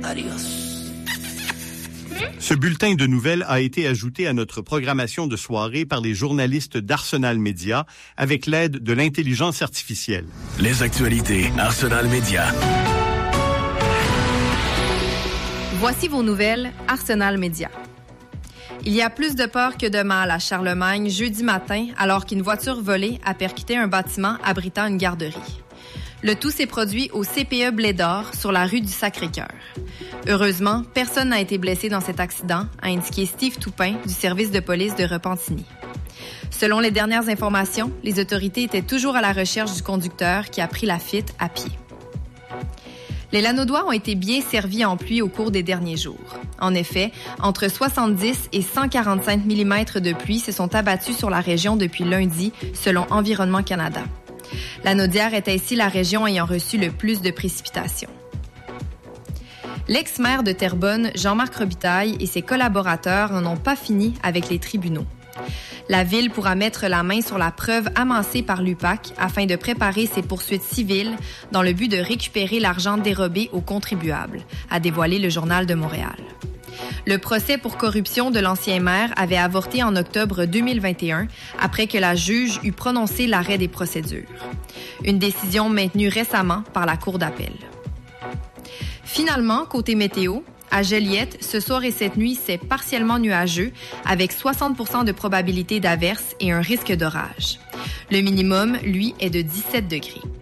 Adios. Ce bulletin de nouvelles a été ajouté à notre programmation de soirée par les journalistes d'Arsenal Média avec l'aide de l'intelligence artificielle. Les actualités Arsenal Média. Voici vos nouvelles Arsenal Média. Il y a plus de peur que de mal à Charlemagne jeudi matin alors qu'une voiture volée a percuté un bâtiment abritant une garderie. Le tout s'est produit au CPE Blé d'Or sur la rue du Sacré-Cœur. Heureusement, personne n'a été blessé dans cet accident, a indiqué Steve Toupin du service de police de Repentigny. Selon les dernières informations, les autorités étaient toujours à la recherche du conducteur qui a pris la fuite à pied. Les Lanaudois ont été bien servis en pluie au cours des derniers jours. En effet, entre 70 et 145 mm de pluie se sont abattus sur la région depuis lundi, selon Environnement Canada. Lanaudière est ainsi la région ayant reçu le plus de précipitations. L'ex-maire de Terrebonne, Jean-Marc Robitaille, et ses collaborateurs n'en ont pas fini avec les tribunaux. La Ville pourra mettre la main sur la preuve amassée par l'UPAC afin de préparer ses poursuites civiles dans le but de récupérer l'argent dérobé aux contribuables, a dévoilé le Journal de Montréal. Le procès pour corruption de l'ancien maire avait avorté en octobre 2021 après que la juge eut prononcé l'arrêt des procédures. Une décision maintenue récemment par la Cour d'appel. Finalement, côté météo, à Joliette, ce soir et cette nuit, c'est partiellement nuageux avec 60% de probabilité d'averse et un risque d'orage. Le minimum, lui, est de 17 degrés.